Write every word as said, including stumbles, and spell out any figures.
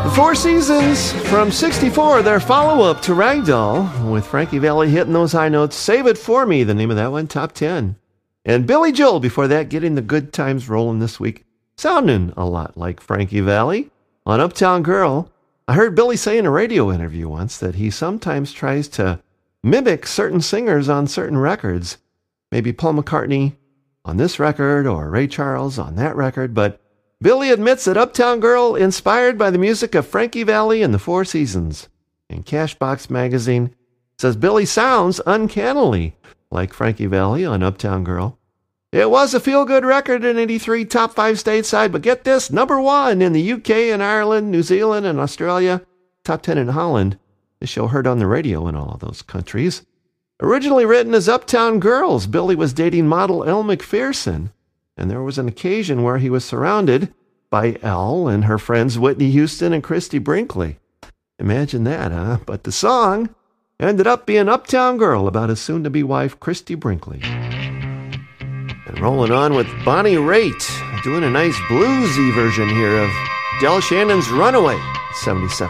Four Seasons from sixty-four, their follow-up to Ragdoll, with Frankie Valli hitting those high notes. Save It For Me, the name of that one, top ten. And Billy Joel, before that, getting the good times rolling this week, sounding a lot like Frankie Valli on Uptown Girl. I heard Billy say in a radio interview once that he sometimes tries to mimic certain singers on certain records. Maybe Paul McCartney on this record or Ray Charles on that record, but Billy admits that Uptown Girl inspired by the music of Frankie Valli and the Four Seasons. And Cashbox Magazine says Billy sounds uncannily like Frankie Valli on Uptown Girl. It was a feel-good record in eighty-three, top five stateside, but get this, number one in the U K and Ireland, New Zealand and Australia, top ten in Holland. The show heard on the radio in all of those countries. Originally written as Uptown Girls, Billy was dating model Elle Macpherson, and there was an occasion where he was surrounded by Elle and her friends Whitney Houston and Christy Brinkley. Imagine that, huh? But the song ended up being Uptown Girl about his soon-to-be wife, Christy Brinkley. And rolling on with Bonnie Raitt, doing a nice bluesy version here of Del Shannon's Runaway, seventy-seven.